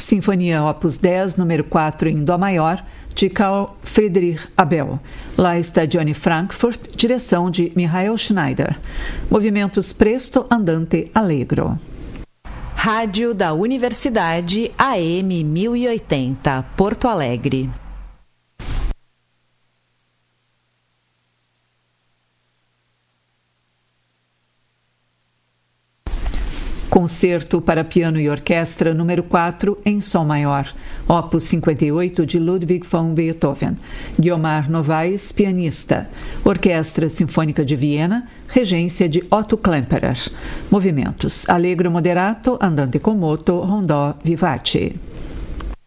Sinfonia Opus 10, número 4 em Dó maior, de Carl Friedrich Abel. La Stagione Frankfurt, direção de Michael Schneider. Movimentos presto, andante, allegro. Rádio da Universidade AM 1080, Porto Alegre. Concerto para piano e orquestra número 4 em Sol maior, opus 58 de Ludwig van Beethoven. Guiomar Novaes, pianista. Orquestra Sinfônica de Viena, regência de Otto Klemperer. Movimentos: allegro moderato, andante con moto, rondò vivace.